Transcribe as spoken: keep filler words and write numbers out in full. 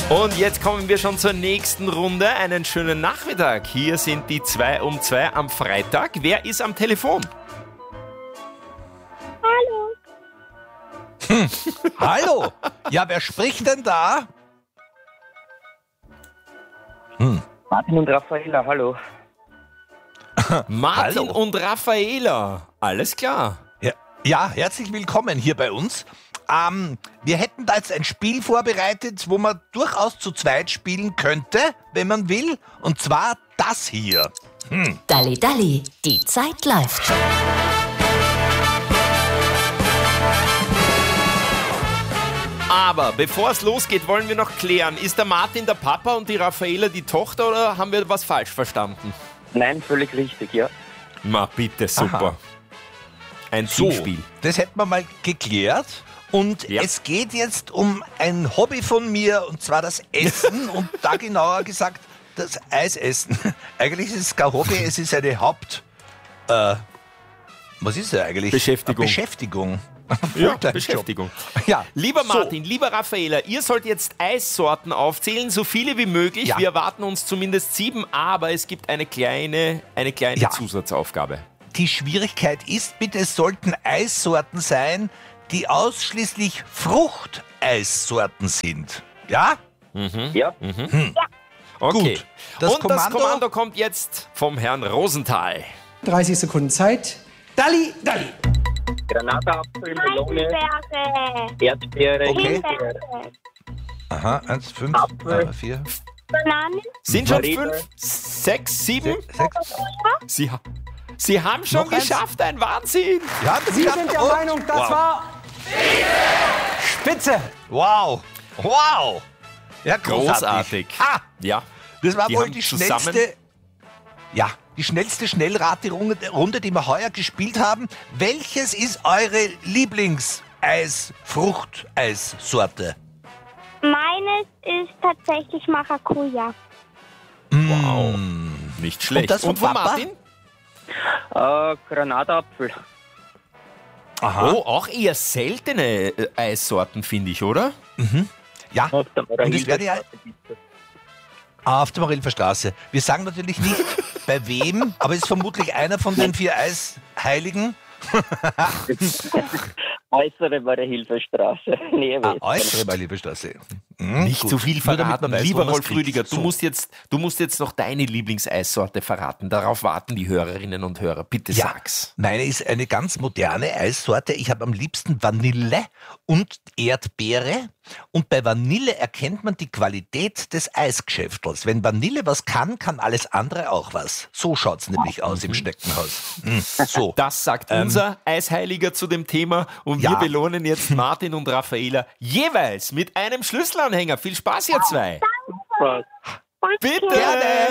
Und jetzt kommen wir schon zur nächsten Runde. Einen schönen Nachmittag. Hier sind die zwei um zwei am Freitag. Wer ist am Telefon? Hallo. Hm. Hallo. Ja, wer spricht denn da? Hm. Martin und Raffaella, hallo. Martin Hallo. und Raffaella. Alles klar. Ja, ja, herzlich willkommen hier bei uns. Ähm, wir hätten da jetzt ein Spiel vorbereitet, wo man durchaus zu zweit spielen könnte, wenn man will. Und zwar das hier. Hm. Dalli Dalli, die Zeit läuft. Aber bevor es losgeht, wollen wir noch klären. Ist der Martin der Papa und die Raffaella die Tochter oder haben wir was falsch verstanden? Nein, völlig richtig, ja. Na bitte, super. Aha. Ein So, Teamspiel. das hätten wir mal geklärt. Und Ja. es geht jetzt um ein Hobby von mir, und zwar das Essen. Und da genauer gesagt, das Eisessen. Eigentlich ist es kein Hobby, es ist eine Haupt... Äh, was ist es eigentlich? Beschäftigung. Eine Beschäftigung. Ja, Fulltime-Job. Beschäftigung. Ja. Lieber So. Martin, lieber Raffaella, ihr sollt jetzt Eissorten aufzählen, so viele wie möglich. Ja. Wir erwarten uns zumindest sieben, aber es gibt eine kleine, eine kleine Ja. Zusatzaufgabe. Die Schwierigkeit ist, bitte, es sollten Eissorten sein, die ausschließlich Fruchteissorten sind. Ja? Ja, Okay. Gut. Das Und das Kommando- Kommando kommt jetzt vom Herrn Rosenthal. dreißig Sekunden Zeit. Dalli, Dalli. Granatapfel, Melone, Heidelbeere. Erdbeere, Okay. Himbeere, Aha, eins, fünf, Apfel. äh, vier, Bananen. Sind schon Marine. fünf, sechs, sieben? sechs. Sie, ha- Sie haben schon Noch eins? geschafft, ein Wahnsinn. Ja, Sie sind der und- Meinung, das wow. war Spitze. Wow, wow. Ja, großartig. Großartig. Ha, Ja. das war Die wohl haben die zusammen- schnellste, ja, die schnellste Schnellraterunde, Runde, die wir heuer gespielt haben. Welches ist eure Lieblingseis-Fruchteissorte? Meines ist tatsächlich Maracuja. Wow. Nicht schlecht. Und das von von Papa? Martin? äh, Granatapfel. Aha. Oh, auch eher seltene äh, Eissorten, finde ich, oder? Ja, Auf der und es wäre ja auf der Marilfer Straße. Wir sagen natürlich nicht, bei wem, aber es ist vermutlich einer von den vier Eisheiligen. Äußere Maria-Hilfer-Straße. Nee, Ah, äußere Marilfer Straße. Hm, Nicht gut. zu viel Nur damit verraten. man weiß, wo Lieber man's Rolf kriegt. Rüdiger, du, So. musst jetzt, du musst jetzt noch deine Lieblingseissorte verraten. Darauf warten die Hörerinnen und Hörer. Bitte Ja, sag's. meine ist eine ganz moderne Eissorte. Ich habe am liebsten Vanille und Erdbeere. Und bei Vanille erkennt man die Qualität des Eisgeschäftels. Wenn Vanille was kann, kann alles andere auch was. So schaut's nämlich aus im Schneckenhaus. Hm, so. Das sagt unser Eisheiliger zu dem Thema. Und Ja. wir belohnen jetzt Martin und Raffaella jeweils mit einem Schlüsselanhänger. Viel Spaß, ihr zwei. Spaß. Bitte. Gerne.